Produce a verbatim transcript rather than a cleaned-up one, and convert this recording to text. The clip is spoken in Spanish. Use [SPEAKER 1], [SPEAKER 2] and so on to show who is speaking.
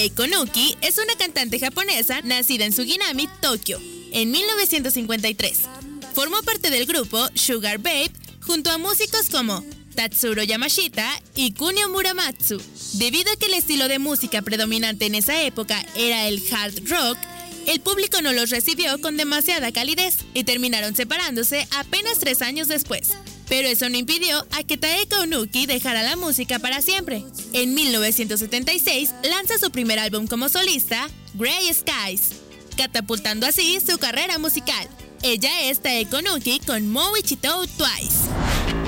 [SPEAKER 1] Taeko Nuki es una cantante japonesa nacida en Suginami, Tokio, en mil novecientos cincuenta y tres. Formó parte del grupo Sugar Babe junto a músicos como Tatsuro Yamashita y Kunio Muramatsu. Debido a que el estilo de música predominante en esa época era el hard rock, el público no los recibió con demasiada calidez y terminaron separándose apenas tres años después. Pero eso no impidió a que Taeko Nuki dejara la música para siempre. En mil novecientos setenta y seis lanza su primer álbum como solista, Grey Skies, catapultando así su carrera musical. Ella es Taeko Nuki con Mouichito Twice.